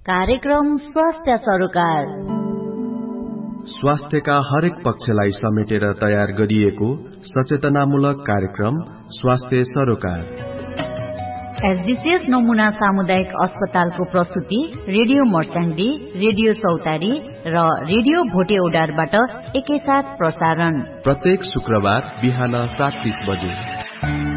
कार्यक्रम स्वास्थ्य सरोकार स्वास्थ्यका हरेक पक्षलाई समेटेर तयार गरिएको सचेतनामूलक कार्यक्रम स्वास्थ्य सरोकार। एसडीसीएस नमुना सामुदायिक अस्पतालको प्रस्तुति रेडियो मर्स्याङ्दी, रेडियो चौतारी र रेडियो भोटे ओडारबाट एकैसाथ प्रसारण प्रत्येक शुक्रबार बिहान 7:30 बजे।